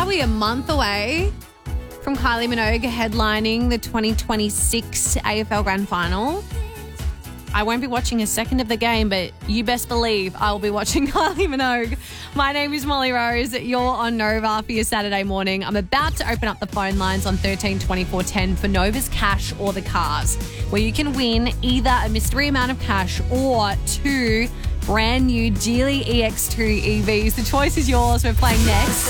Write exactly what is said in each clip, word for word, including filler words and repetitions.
are we, a month away from Kylie Minogue headlining the twenty twenty-six A F L Grand Final. I won't be watching a second of the game, but you best believe I will be watching Kylie Minogue. My name is Molly Rose. You're on Nova for your Saturday morning. I'm about to open up the phone lines on thirteen twenty-four ten for Nova's Cash or the Cars, where you can win either a mystery amount of cash or two brand new Geely E X two E Vs. The choice is yours. We're playing next.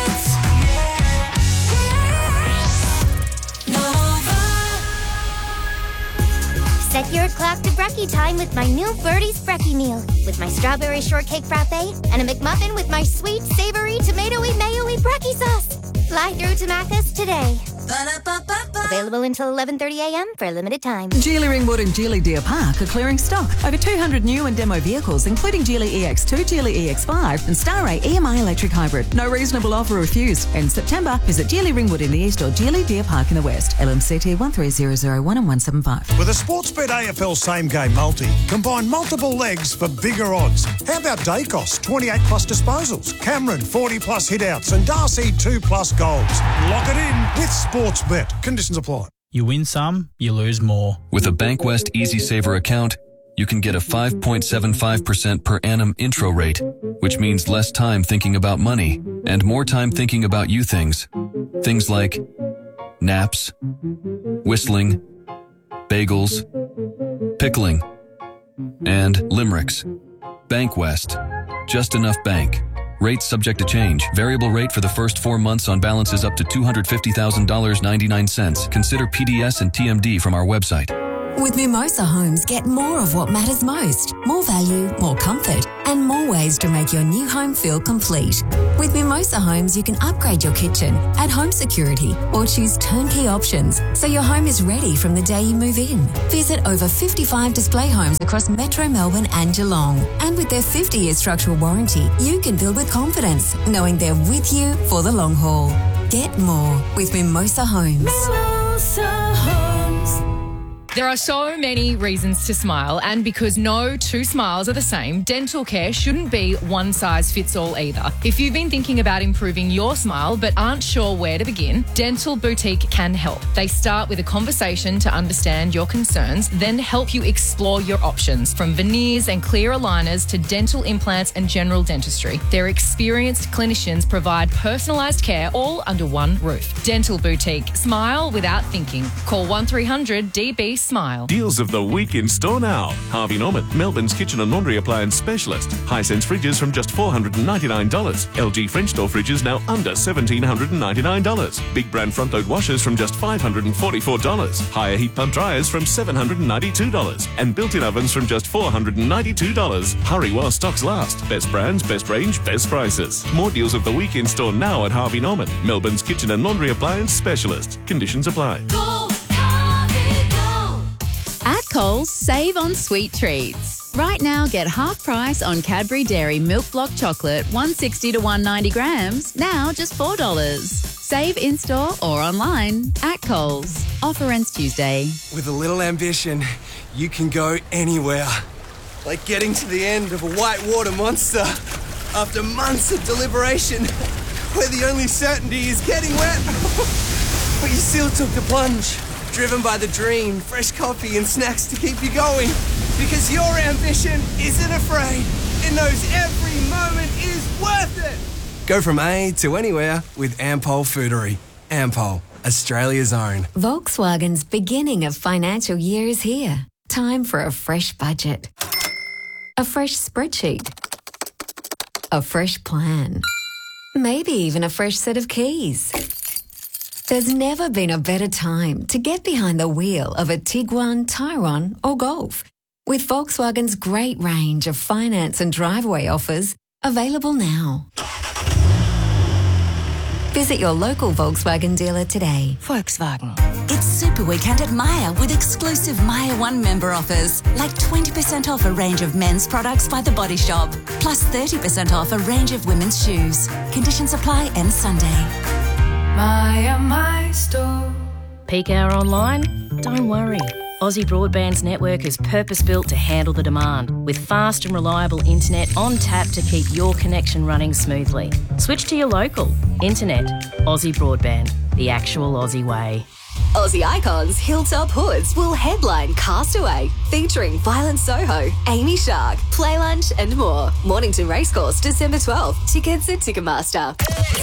Set your clock to brekkie time with my new Birdie's Brekkie meal. With my strawberry shortcake frappe and a McMuffin with my sweet, savory, tomatoey, mayo-y brekkie sauce. Fly through to Macca's today. Ba-da-ba-ba-ba. Available until eleven thirty a m for a limited time. Geely Ringwood and Geely Deer Park are clearing stock. Over two hundred new and demo vehicles, including Geely E X two, Geely E X five and Star A E M I electric hybrid. No reasonable offer refused. In September, visit Geely Ringwood in the east or Geely Deer Park in the west. L M C T one three zero zero one and one seven five. With a Sportsbet A F L Same Game Multi, combine multiple legs for bigger odds. How about Dacos, twenty-eight plus disposals, Cameron, forty plus hitouts and Darcy, two plus goals. Lock it in with Sportsbet. Conditions apply. You win some, you lose more. With a Bankwest Easy Saver account, you can get a five point seven five percent per annum intro rate, which means less time thinking about money and more time thinking about you things. Things like naps, whistling, bagels, pickling, and limericks. Bankwest. Just enough bank. Rates subject to change. Variable rate for the first four months on balances up to two hundred fifty thousand dollars and ninety-nine cents. Consider P D S and T M D from our website. With Mimosa Homes, get more of what matters most. More value, more comfort, and more ways to make your new home feel complete. With Mimosa Homes, you can upgrade your kitchen, add home security, or choose turnkey options so your home is ready from the day you move in. Visit over fifty-five display homes across Metro Melbourne and Geelong. And with their fifty-year structural warranty, you can build with confidence, knowing they're with you for the long haul. Get more with Mimosa Homes. Mimosa Homes. There are so many reasons to smile, and because no two smiles are the same, dental care shouldn't be one size fits all either. If you've been thinking about improving your smile but aren't sure where to begin, Dental Boutique can help. They start with a conversation to understand your concerns, then help you explore your options, from veneers and clear aligners to dental implants and general dentistry. Their experienced clinicians provide personalised care all under one roof. Dental Boutique. Smile without thinking. Call one three hundred D B Smile. Deals of the week in store now. Harvey Norman, Melbourne's kitchen and laundry appliance specialist. Hisense fridges from just four hundred ninety-nine dollars. L G French door fridges now under one thousand seven hundred ninety-nine dollars. Big brand front load washers from just five hundred forty-four dollars. Higher heat pump dryers from seven hundred ninety-two dollars. And built-in ovens from just four hundred ninety-two dollars. Hurry while stocks last. Best brands, best range, best prices. More deals of the week in store now at Harvey Norman, Melbourne's kitchen and laundry appliance specialist. Conditions apply. Go! At Coles, save on sweet treats. Right now, get half price on Cadbury Dairy Milk Block Chocolate, one sixty to one ninety grams, now just four dollars. Save in-store or online at Coles. Offer ends Tuesday. With a little ambition, you can go anywhere. Like getting to the end of a whitewater monster after months of deliberation, where the only certainty is getting wet. But you still took the plunge. Driven by the dream, fresh coffee and snacks to keep you going. Because your ambition isn't afraid. It knows every moment is worth it. Go from A to anywhere with Ampol Foodery. Ampol, Australia's own. Volkswagen's beginning of financial year is here. Time for a fresh budget. A fresh spreadsheet. A fresh plan. Maybe even a fresh set of keys. There's never been a better time to get behind the wheel of a Tiguan, Tyrone or Golf. With Volkswagen's great range of finance and driveway offers available now. Visit your local Volkswagen dealer today. Volkswagen. It's Super Weekend at Myer with exclusive Myer One member offers, like twenty percent off a range of men's products by The Body Shop, plus thirty percent off a range of women's shoes. Conditions apply end Sunday. Myer My Store. Peak hour online? Don't worry. Aussie Broadband's network is purpose-built to handle the demand, with fast and reliable internet on tap to keep your connection running smoothly. Switch to your local. Internet. Aussie Broadband. The actual Aussie way. Aussie icons Hilltop Hoods will headline Castaway, featuring Violent Soho, Amy Shark, Play Lunch and more. Mornington Racecourse, December twelfth. Tickets at Ticketmaster.